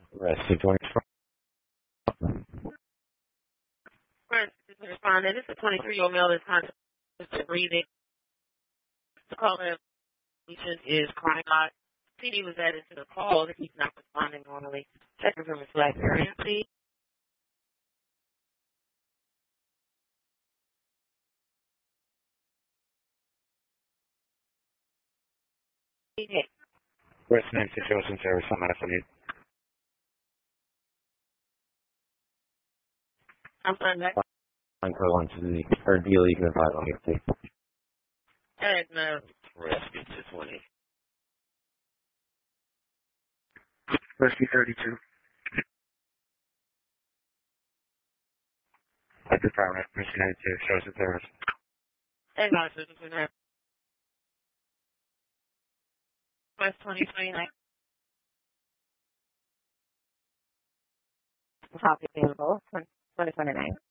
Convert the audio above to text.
Rescue 24. First, responding. This is a 23-year-old male that's conscious breathing. The caller is crying out. CD was added to the call that he's not responding normally. Checking from his black currency. West 96 Ocean Service, I'm out of need. I'm sorry, back. I'm going to the, or deal you can advise on your please. No. Rescue 220. Rescue 32. At the Department of Mission 92, Ocean Service. Hey, guys, this is West 2029. Copy available. 2029.